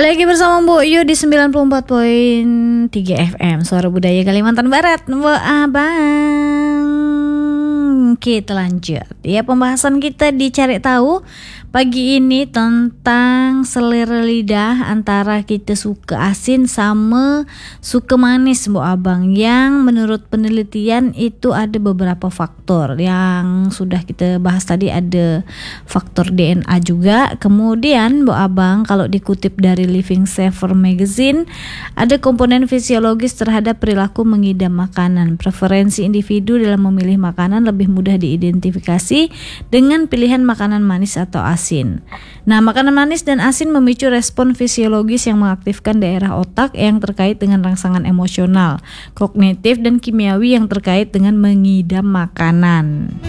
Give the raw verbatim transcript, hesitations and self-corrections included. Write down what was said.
Kembali lagi bersama Mbok Yu di sembilan puluh empat koma tiga F M Suara Budaya Kalimantan Barat. Mbok Abang, kita lanjut ya pembahasan kita di Cari Tahu pagi ini tentang selera lidah antara kita suka asin sama suka manis Mbok Abang, yang menurut penelitian itu ada beberapa faktor yang sudah kita bahas tadi. Ada faktor D N A juga. Kemudian Mbok Abang, kalau dikutip dari Living Savor Magazine, ada komponen fisiologis terhadap perilaku mengidam makanan. Preferensi individu dalam memilih makanan lebih mudah diidentifikasi dengan pilihan makanan manis atau asin. Nah, makanan manis dan asin memicu respon fisiologis yang mengaktifkan daerah otak yang terkait dengan rangsangan emosional, kognitif, dan kimiawi yang terkait dengan mengidam makanan.